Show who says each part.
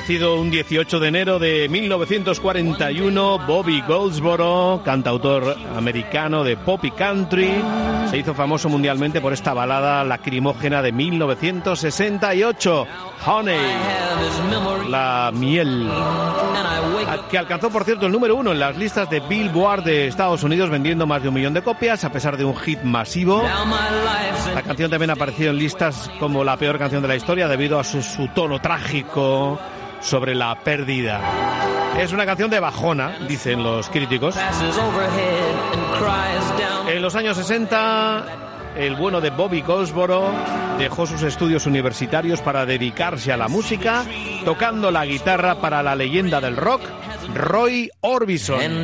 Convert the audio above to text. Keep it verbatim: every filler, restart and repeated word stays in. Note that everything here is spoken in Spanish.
Speaker 1: Nacido un dieciocho de enero de mil novecientos cuarenta y uno, Bobby Goldsboro, cantautor americano de pop y country, se hizo famoso mundialmente por esta balada lacrimógena de mil novecientos sesenta y ocho, Honey, la miel, que alcanzó, por cierto, el número uno en las listas de Billboard de Estados Unidos, vendiendo más de un millón de copias, a pesar de un hit masivo. La canción también ha aparecido en listas como la peor canción de la historia debido a su, su tono trágico sobre la pérdida. Es una canción de bajona, dicen los críticos. En los años sesenta, el bueno de Bobby Goldsboro dejó sus estudios universitarios para dedicarse a la música, tocando la guitarra para la leyenda del rock, Roy Orbison.